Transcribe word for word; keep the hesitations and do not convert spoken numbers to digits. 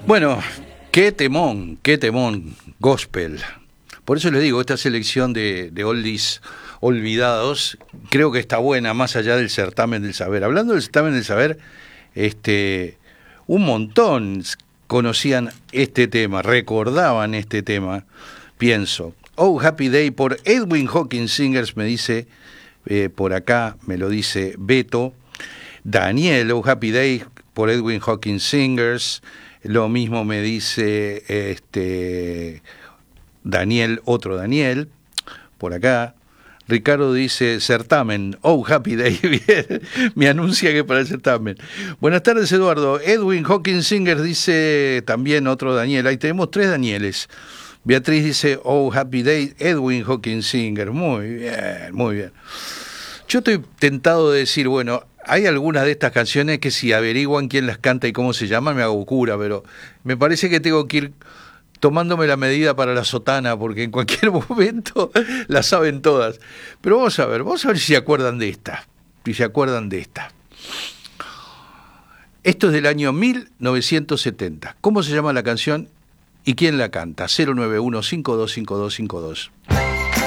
Bueno, qué temón, qué temón, gospel. Por eso les digo, esta selección de, de oldies olvidados, creo que está buena, más allá del certamen del saber. Hablando del certamen del saber, este, un montón conocían este tema, recordaban este tema, pienso. Oh, Happy Day por Edwin Hawkins Singers, me dice, eh, por acá me lo dice Beto. Daniel, Oh, Happy Day por Edwin Hawkins Singers. Lo mismo me dice este Daniel, otro Daniel, por acá. Ricardo dice certamen, oh, Happy Day, bien, me anuncia que para el certamen. Buenas tardes, Eduardo. Edwin Hawkins Singers dice también otro Daniel. Ahí tenemos tres Danieles. Beatriz dice, oh, Happy Day, Edwin Hawkins Singers. Muy bien, muy bien. Yo estoy tentado de decir, bueno, hay algunas de estas canciones que si averiguan quién las canta y cómo se llaman, me hago cura, pero me parece que tengo que ir tomándome la medida para la sotana, porque en cualquier momento la saben todas. Pero vamos a ver, vamos a ver si se acuerdan de esta, si se acuerdan de esta. Esto es del año mil novecientos setenta. ¿Cómo se llama la canción y quién la canta? cero nueve uno cinco dos cinco dos cinco dos.